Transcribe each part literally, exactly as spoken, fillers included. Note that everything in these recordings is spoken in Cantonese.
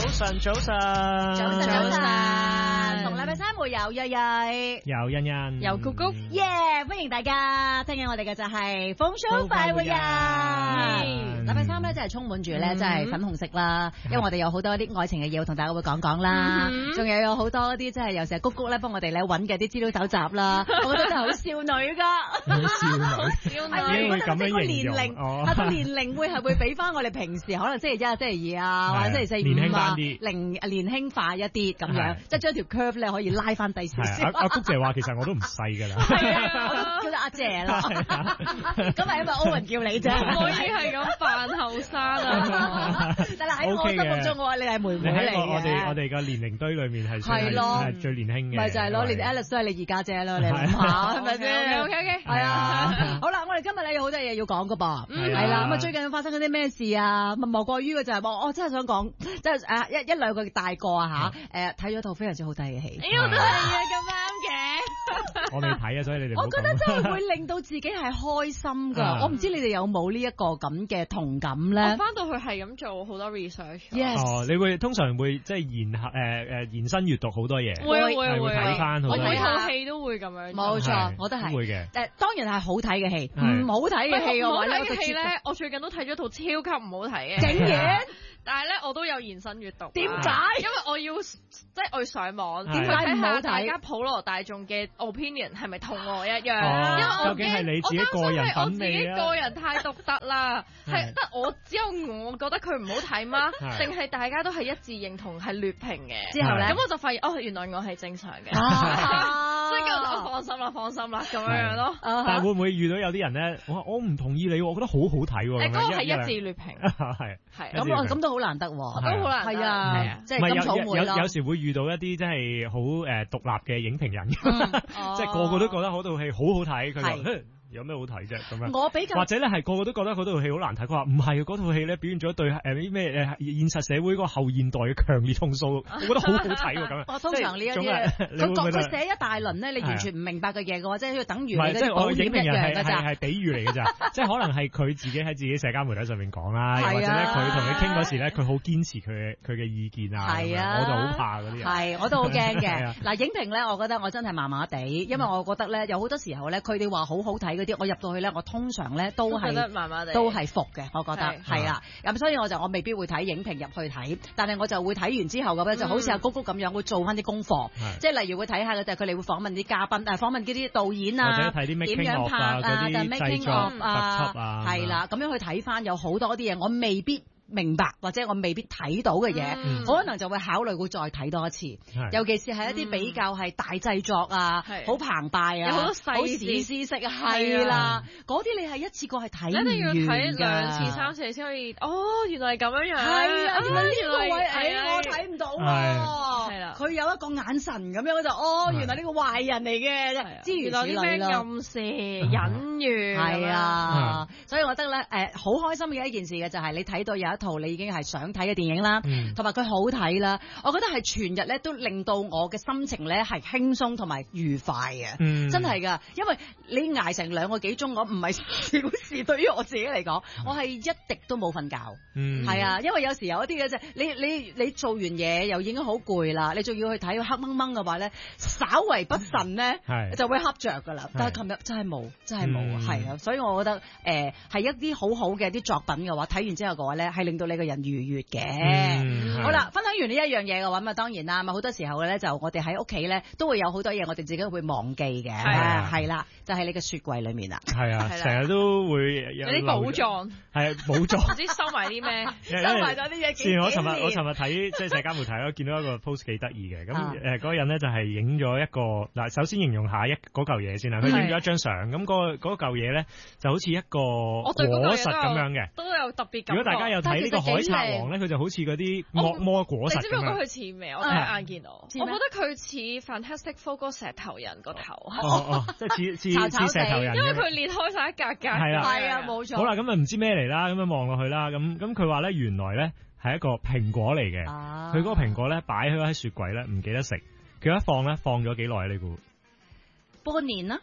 晨，早晨， 早晨，早晨，同禮拜三會有日日， 有欣欣， 有谷谷， 耶！歡迎大家聽緊我哋嘅就係風騷快活人。禮拜三咧真係充滿住咧，真係粉紅色啦，因為我哋有好多啲愛情嘅嘢要同大家會講講啦，仲有有好多啲即係有時谷谷咧幫我哋咧揾嘅啲資料搜集啦，我覺得真係好少女噶， 好少女， 少女， 會咁樣形容， 年齡，啊個年齡會係會比翻我哋平時可能星期一、星期二啊，或者星期四、五啊，零年輕化一啲咁樣，即係將條 curve 咧可以拉翻低少少。 阿阿谷姐話其實我都唔細㗎啦， 係啊，我都叫得阿姐啦。咁係因為 Owen 叫你啫， 唔可以係咁扮後生啊！ 但係喺我心目中，我你係妹妹嚟嘅。 我哋我哋個年齡堆裏面係係係最年輕嘅。 咪就係咯，連 Alice 都係你二家姐咯，你諗下係咪先 ？OK OK， 係啊。好啦，我哋今日咧有好多嘢要講㗎噃，係啦。咁啊，最近發生嗰啲咩事啊？莫過於嘅就係我我真係想講，即係誒一一兩個大個啊嚇誒睇咗套非常之好睇嘅戲。 哎呀，都係啊，咁啱嘅。 我未睇啊，所以你哋我覺得真係會令到自己係開心㗎。我唔知你哋有冇呢一個咁嘅同感咧？ 我翻到去係咁做好多 research。 Yes。 哦，你會通常會即係延誒誒延伸閱讀好多嘢。 會會會睇翻好多嘢。 我每套戲都會咁樣。 冇錯，我都係。 會嘅。 誒，當然係好睇嘅戲，唔好睇嘅戲嘅話咧， 唔好睇嘅戲咧，我最近都睇咗套超級唔好睇嘅。 竟然！ 但係咧，我都有延伸閱讀。 點解？ 因為我要即係我要上網， 點解唔好睇？ 大家普羅大眾嘅 opinion 係咪同我一樣？ 哦、 因為我究竟係你自己個人品味啊？ 我自己個人太獨特啦，係得我只有我覺得佢唔好睇嗎？定係大家都係一致認同係劣評嘅？ 之後咧， 咁我就發現哦，原來我係正常嘅。所以叫我放心啦，放心啦，咁樣樣咯。 但係會唔會遇到有啲人咧？我我唔同意你，我覺得好好睇喎。 誒，嗰個係一致劣評。 係係。 咁我咁都好難得喎。 都好難得。 係啊，即係咁草莓有有時會遇到一啲真係好誒獨立嘅影評人，即係個個都覺得嗰套戲好好睇，佢話有咩好睇啫咁樣？ 我比較或者咧係個個都覺得嗰套戲好難睇，佢話唔係嗰套戲咧表現咗對誒啲咩誒現實社會嗰個後現代嘅強烈控訴，我覺得好好睇喎咁樣。 我通常呢一啲佢講佢寫一大輪咧，你完全唔明白嘅嘢嘅話，即係等於你嗰啲保險一樣㗎咋。 係係比喻嚟㗎咋，即係可能係佢自己喺自己社交媒體上面講啦，又或者咧佢同你傾嗰時咧，佢好堅持佢嘅佢嘅意見啊。係啊，我就好怕嗰啲人。係，我都好驚嘅。嗱，影評咧，我覺得我真係麻麻地，因為我覺得咧有好多時候咧，佢哋話好好睇嗰啲，我入到去咧，我通常咧都係麻麻地， 都係服嘅，我覺得係啦。咁所以我就我未必會睇影評入去睇，但係我就會睇完之後咁咧，就好似阿谷谷咁樣會做翻啲功課，即係例如會睇下嘅就係佢哋會訪問啲嘉賓，誒訪問嗰啲導演啊， 或者睇啲點樣拍啊，就 making of 啊，係啦，咁樣去睇翻有好多啲嘢，我未必明白或者我未必睇到嘅嘢，嗯、可能就會考慮會再睇多一次。尤其是係一啲比較係大製作啊，好、嗯、澎湃啊， 有好多細史詩式啊，係啦，嗰啲你係一次過係睇唔完㗎。一定要睇兩次三次先可以。哦，原來係咁樣樣。係啊，原來呢個位誒我睇唔到喎。係啦，佢有一個眼神咁樣就哦，原來呢個壞人嚟嘅，之餘有啲咩暗示隱喻。係啊，所以我覺得咧誒好開心嘅一件事嘅就係你睇到有一套你已經係想睇嘅電影啦，同埋佢好睇啦，我覺得係全日咧都令到我嘅心情咧係輕鬆同埋愉快嘅，嗯、真係噶，因為你捱成兩個幾鐘，我唔係小事，對於我自己嚟講，嗯、我係一滴都冇瞓覺，係、嗯、啊，因為有時有一啲嘅啫，你你你做完嘢又已經好攰啦，你仲要去睇黑掹掹嘅話咧，稍為不慎咧、嗯、就會瞌着噶啦，但係琴日真係冇，真係冇，係、嗯、啊，所以我覺得誒係、呃、一啲好好嘅啲作品嘅話，睇完之後嘅話咧係令到你個人愉悅嘅，嗯、好啦，分享完呢一樣嘢嘅話，咁啊當然啦，咁好多時候咧就我哋喺屋企咧都會有好多嘢，我哋自己會忘記嘅，係啦、啊，就喺、是、你嘅雪櫃裏面啦，係啊， 成日都會有啲寶藏， 係寶藏，唔知收埋啲咩， 收埋咗啲嘢。 之前我尋日我尋日睇即係社交媒體咯，見到一個 post 幾得意嘅，咁誒嗰個人咧就係影咗一個嗱，首先形容下一嗰嚿嘢先啦，佢影咗一張相，咁嗰個嗰嚿嘢咧就好似一個果實咁樣嘅， 都有特別感覺。 如果大家有睇呢個海賊王咧，佢就好似嗰啲惡魔果實咁樣。你知唔知佢似咩？我第一眼見到，我覺得佢似 Fantastic Four 嗰個石頭人個頭。 哦哦，即係似似似石頭人。 因為佢裂開晒一格格。 係啦， 係啊，冇錯。 好啦，咁啊唔知咩嚟啦，咁樣望落去啦，咁咁佢話咧原來咧係一個蘋果嚟嘅，佢嗰個蘋果咧擺喺喺雪櫃咧唔記得食，佢一放咧放咗幾耐你估？ 半年啦。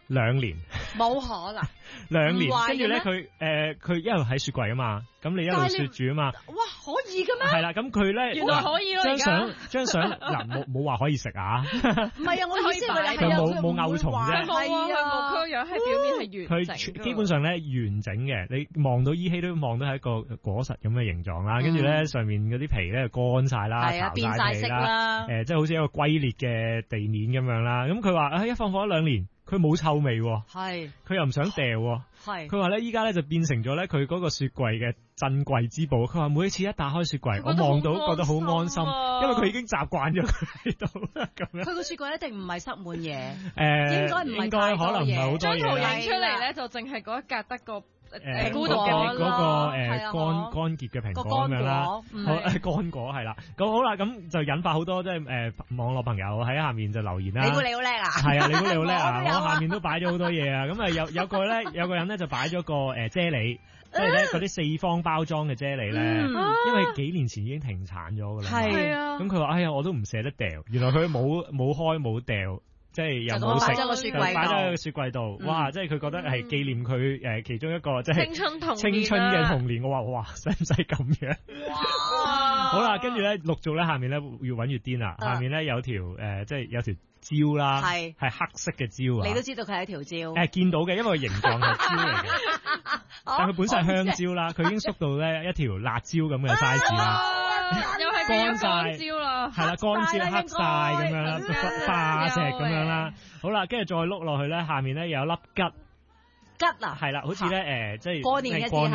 兩年， 冇可能。 兩年，跟住咧佢誒佢一路喺雪櫃啊嘛，咁你一路雪住啊嘛。 哇，可以嘅咩？ 係啦，咁佢咧原來可以咯。 張相張相嗱冇冇話可以食啊？ 唔係啊，我意思係佢冇冇漚蟲啫。 係啊，佢個樣係表面係完整。 佢基本上咧完整嘅，你望到依稀都望到係一個果實咁嘅形狀啦。跟住咧上面嗰啲皮咧乾晒啦， 係啊，變晒色啦。 誒，即係好似一個龜裂嘅地面咁樣啦。咁佢話啊，一放放咗兩年。佢冇臭味喎，係，佢又唔想掉喎，係，佢話咧依家咧就變成咗咧佢嗰個雪櫃嘅鎮櫃之寶。佢話每一次一打開雪櫃，我望到覺得好安心，因為佢已經習慣咗佢喺度啦咁樣。 佢個雪櫃一定唔係塞滿嘢， 誒， 應該唔係應該可能唔係好多嘢。 張圖影出嚟咧，就淨係嗰一格得個。 誒孤獨嘅嗰個誒乾乾結嘅蘋果咁樣啦，好乾果係啦，咁好啦，咁就引發好多即係誒網絡朋友喺下面就留言啦。 你估你好叻啊？ 係啊，你估你好叻啊！我下面都擺咗好多嘢啊，咁啊有有個咧有個人咧就擺咗個誒啫喱，即係咧嗰啲四方包裝嘅啫喱咧，因為幾年前已經停產咗㗎啦。 係啊， 咁佢話哎呀我都唔捨得掉，原來佢冇冇開冇掉。即係又冇食， 擺咗個雪櫃， 擺咗喺個雪櫃度。哇！即係佢覺得係紀念佢誒其中一個即係青春童青春嘅童年。我話哇，使唔使咁樣？ 哇！ 好啦，跟住咧陸續咧下面咧越揾越癲啦。下面咧有條誒即係有條蕉啦，係係黑色嘅蕉啊！ 你都知道佢係一條蕉。 誒見到嘅，因為形狀係蕉嚟嘅，但佢本身係香蕉啦，佢已經縮到咧一條辣椒咁嘅 size 啦。 又係乾晒蕉啦， 係啦，乾蕉黑晒咁樣啦，化石咁樣啦。好啦，跟住再碌落去咧，下面咧有粒桔， 桔啊， 係啦，好似咧誒，即係過年嘅時候